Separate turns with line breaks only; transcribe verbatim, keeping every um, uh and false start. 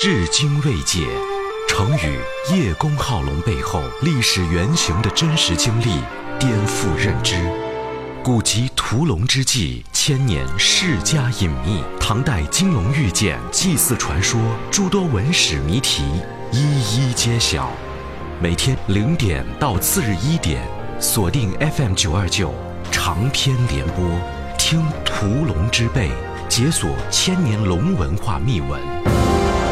至今未解。成语叶公好龙背后历史原型的真实经历颠覆认知。古籍屠龙之际，千年世家隐秘，唐代金龙玉剑祭祀传说，诸多文史谜题一一揭晓。每天零点到次日一点，锁定 F M 九二九长篇联播，听屠龙之辈，解锁千年龙文化秘闻。